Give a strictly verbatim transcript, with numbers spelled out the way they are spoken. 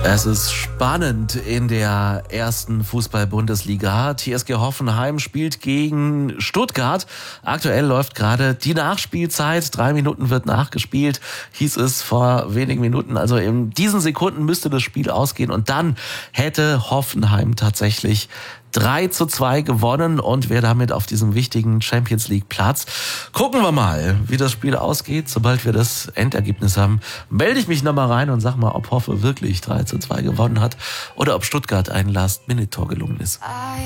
Es ist spannend in der ersten Fußball-Bundesliga. T S G Hoffenheim spielt gegen Stuttgart. Aktuell läuft gerade die Nachspielzeit. Drei Minuten wird nachgespielt, hieß es vor wenigen Minuten. Also in diesen Sekunden müsste das Spiel ausgehen. Und dann hätte Hoffenheim tatsächlich drei zu zwei gewonnen und wäre damit auf diesem wichtigen Champions League Platz. Gucken wir mal, wie das Spiel ausgeht. Sobald wir das Endergebnis haben, melde ich mich nochmal rein und sag mal, ob Hoffe wirklich drei zu zwei gewonnen hat oder ob Stuttgart ein Last-Minute-Tor gelungen ist.